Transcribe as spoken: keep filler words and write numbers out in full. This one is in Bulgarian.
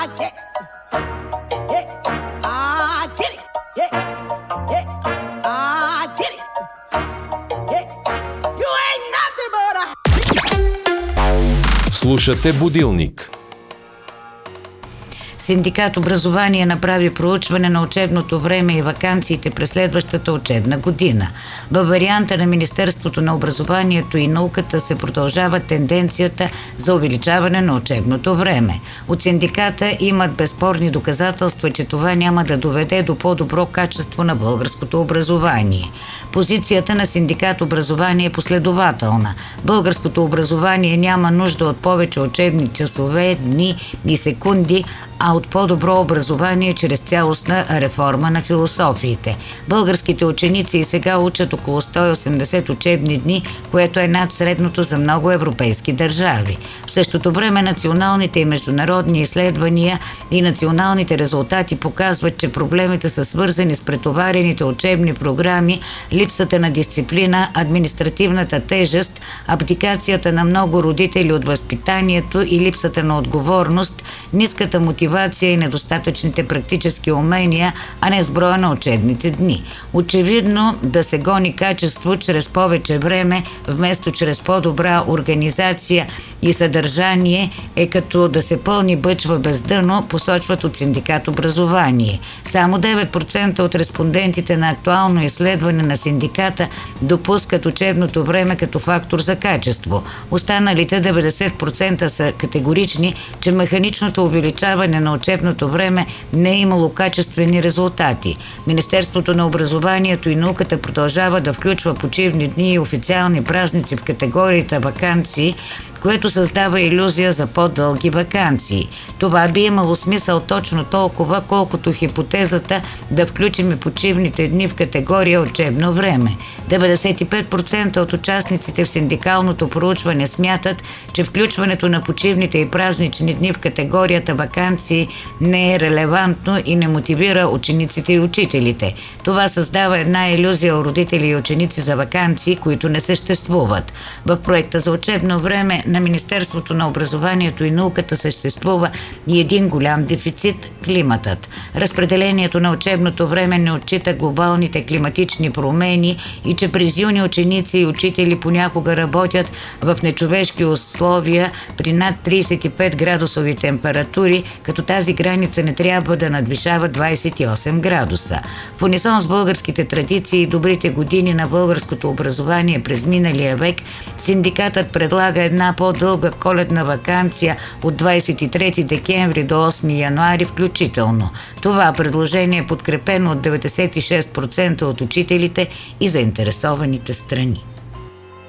get it. Yeah, I get it. Yeah, yeah, I get it. Yeah, you ain't nothing but a... Слушате Будилник. Синдикат образование направи проучване на учебното време и ваканциите през следващата учебна година. Във варианта на Министерството на образованието и науката се продължава тенденцията за увеличаване на учебното време. От синдиката имат безспорни доказателства, че това няма да доведе до по-добро качество на българското образование. Позицията на синдикат образование е последователна. Българското образование няма нужда от повече учебни часове, дни и секунди, а от по-добро образование чрез цялостна реформа на философиите. Българските ученици и сега учат около сто и осемдесет учебни дни, което е над средното за много европейски държави. В същото време националните и международни изследвания и националните резултати показват, че проблемите са свързани с претоварените учебни програми, липсата на дисциплина, административната тежест, абдикацията на много родители от възпитанието и липсата на отговорност, ниската мотивация и недостатъчните практически умения, а не с броя на учебните дни. Очевидно да се гони качество чрез повече време, вместо чрез по-добра организация и съдържание е като да се пълни бъчва без дъно, посочват от синдикат образование. Само девет процента от респондентите на актуално изследване на синдиката допускат учебното време като фактор за качество. Останалите деветдесет процента са категорични, че механичното увеличаване на учебното време не е имало качествени резултати. Министерството на образованието и науката продължава да включва почивни дни и официални празници в категорията ваканции, което създава илюзия за по-дълги ваканции. Това би имало смисъл точно толкова, колкото хипотезата да включим и почивните дни в категория учебно време. деветдесет и пет процента от участниците в синдикалното проучване смятат, че включването на почивните и празнични дни в категорията ваканции не е релевантно и не мотивира учениците и учителите. Това създава една илюзия у родители и ученици за ваканции, които не съществуват. В проекта за учебно време на Министерството на образованието и науката съществува и един голям дефицит – климатът. Разпределението на учебното време не отчита глобалните климатични промени и че през юни ученици и учители понякога работят в нечовешки условия при над тридесет и пет градусови температури, като тази граница не трябва да надвишава двадесет и осем градуса. В унисон с българските традиции и добрите години на българското образование през миналия век, синдикатът предлага една по-дълга коледна ваканция от двадесет и трети декември до осми януари включително. Това предложение е подкрепено от деветдесет и шест процента от учителите и заинтересованите страни.